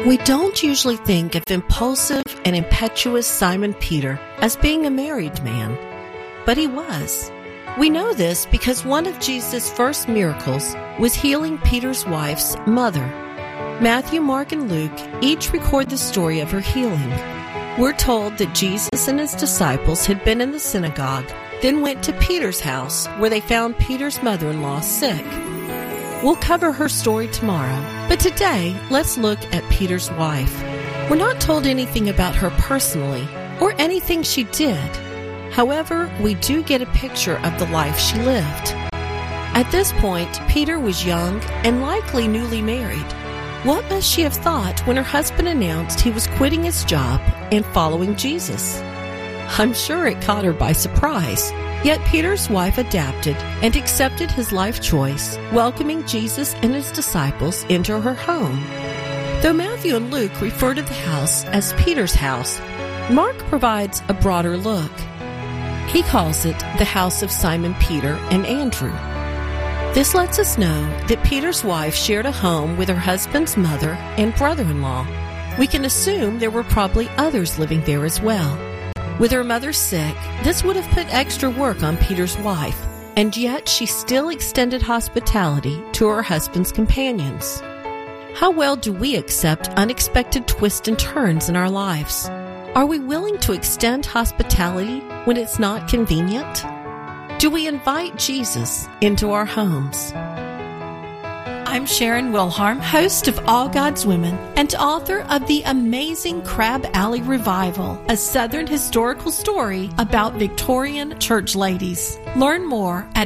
We don't usually think of impulsive and impetuous Simon Peter as being a married man, but he was. We know this because one of Jesus' first miracles was healing Peter's wife's mother. Matthew, Mark, and Luke each record the story of her healing. We're told that Jesus and his disciples had been in the synagogue, then went to Peter's house where they found Peter's mother-in-law sick. We'll cover her story tomorrow, but today let's look at Peter's wife. We're not told anything about her personally or anything she did. However, we do get a picture of the life she lived. At this point, Peter was young and likely newly married. What must she have thought when her husband announced he was quitting his job and following Jesus? I'm sure it caught her by surprise. Yet Peter's wife adapted and accepted his life choice, welcoming Jesus and his disciples into her home. Though Matthew and Luke refer to the house as Peter's house, Mark provides a broader look. He calls it the house of Simon Peter and Andrew. This lets us know that Peter's wife shared a home with her husband's mother and brother-in-law. We can assume there were probably others living there as well. With her mother sick, this would have put extra work on Peter's wife, and yet she still extended hospitality to her husband's companions. How well do we accept unexpected twists and turns in our lives? Are we willing to extend hospitality when it's not convenient? Do we invite Jesus into our homes? I'm Sharon Wilharm, host of All God's Women and author of The Amazing Crab Alley Revival, a Southern historical story about Victorian church ladies. Learn more at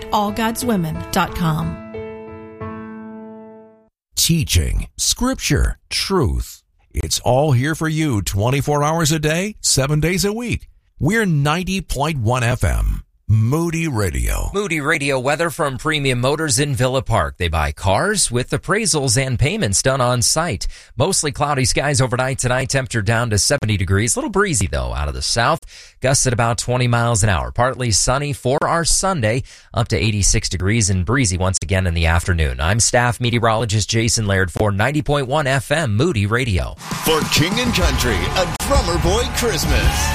allgodswomen.com. Teaching, scripture, truth. It's all here for you 24 hours a day, 7 days a week. We're 90.1 FM. Moody Radio. Moody Radio weather from Premium Motors in Villa Park. They buy cars with appraisals and payments done on site. Mostly cloudy skies overnight tonight. Temperature down to 70 degrees. A little breezy though out of the south. Gusts at about 20 miles an hour. Partly sunny for our Sunday. Up to 86 degrees and breezy once again in the afternoon. I'm staff meteorologist Jason Laird for 90.1 FM Moody Radio. For King and Country, a Drummer Boy Christmas.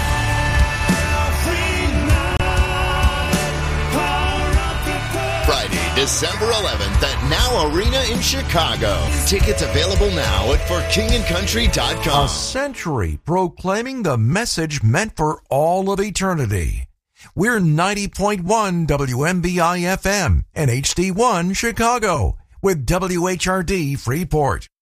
Friday, December 11th at Now Arena in Chicago. Tickets available now at forkingandcountry.com. A century proclaiming the message meant for all of eternity. We're 90.1 WMBI FM and HD1 Chicago with WHRD Freeport.